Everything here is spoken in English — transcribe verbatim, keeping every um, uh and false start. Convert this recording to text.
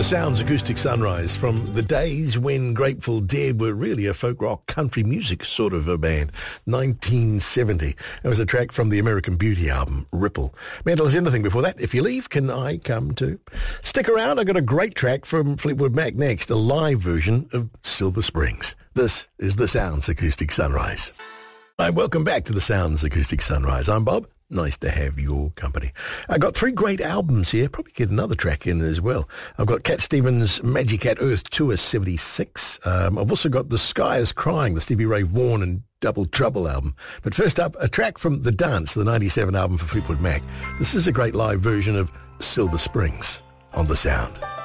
Sounds acoustic sunrise from the days when Grateful Dead were really a folk rock country music sort of a band. nineteen seventy. It was a track from the American Beauty album, Ripple. Mental as anything before that. If you leave, can I come too? Stick around, I got a great track from Fleetwood Mac next, a live version of Silver Springs. This is the Sounds Acoustic Sunrise. Hi, welcome back to the Sounds Acoustic Sunrise. I'm Bob. Nice to have your company. I got three great albums here. Probably get another track in as well. I've got Cat Stevens' Magic at Earth Tour seventy-six. Um, I've also got The Sky is Crying, the Stevie Ray Vaughan and Double Trouble album. But first up, a track from The Dance, the ninety-seven album for Fleetwood Mac. This is a great live version of Silver Springs on The Sound.